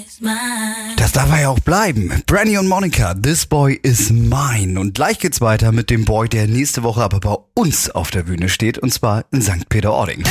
Das darf er ja auch bleiben. Brandy und Monica, This Boy is Mine. Und gleich geht's weiter mit dem Boy, der nächste Woche aber bei uns auf der Bühne steht, und zwar in St. Peter-Ording.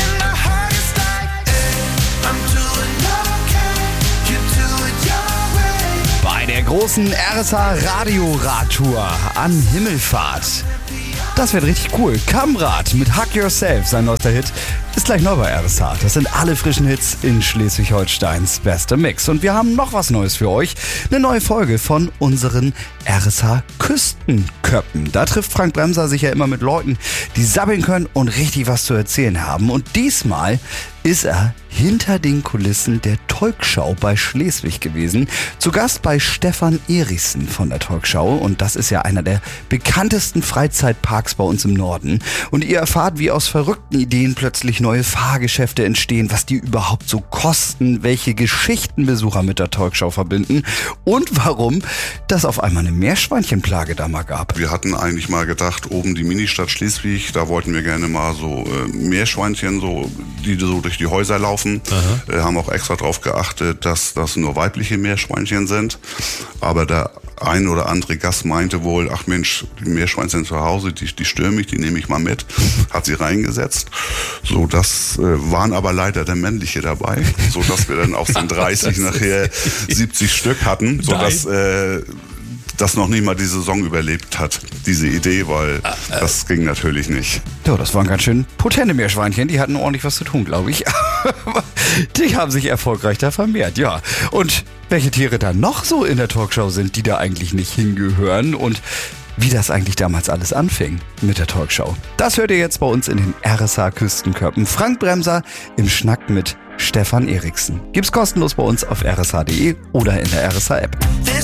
Bei der großen RSA Radio-Radtour an Himmelfahrt. Das wird richtig cool. Kamrat mit Hug Yourself, sein neuester Hit, ist gleich neu bei RSA. Das sind alle frischen Hits in Schleswig-Holsteins bester Mix. Und wir haben noch was Neues für euch. Eine neue Folge von unseren RSA Küstenköppen. Da trifft Frank Bremser sich ja immer mit Leuten, die sabbeln können und richtig was zu erzählen haben. Und diesmal ist er hinter den Kulissen der Talkshow bei Schleswig gewesen. Zu Gast bei Stefan Erichsen von der Talkshow. Und das ist ja einer der bekanntesten Freizeitparks bei uns im Norden. Und ihr erfahrt, wie aus verrückten Ideen plötzlich neue Fahrgeschäfte entstehen, was die überhaupt so kosten, welche Geschichten Besucher mit der Talkshow verbinden und warum das auf einmal eine Meerschweinchenplage da mal gab. Wir hatten eigentlich mal gedacht, oben die Ministadt Schleswig, da wollten wir gerne mal so Meerschweinchen, so, die so durch die Häuser laufen. Haben auch extra darauf geachtet, dass das nur weibliche Meerschweinchen sind. Aber der ein oder andere Gast meinte wohl, ach Mensch, die Meerschweinchen zu Hause, die stören mich, die nehme ich mal mit. Hat sie reingesetzt. So, das waren aber leider der männliche dabei, so dass wir dann aus den 30 nachher 70 Stück hatten, so dass das noch nicht mal die Saison überlebt hat, diese Idee, weil das ging natürlich nicht. Ja, das waren ganz schön potente Meerschweinchen, die hatten ordentlich was zu tun, glaube ich. Die haben sich erfolgreich da vermehrt, ja. Und welche Tiere da noch so in der Talkshow sind, die da eigentlich nicht hingehören und wie das eigentlich damals alles anfing mit der Talkshow. Das hört ihr jetzt bei uns in den RSA Küstenköppen. Frank Bremser im Schnack mit Stefan Erichsen. Gibt's kostenlos bei uns auf rsa.de oder in der RSA App.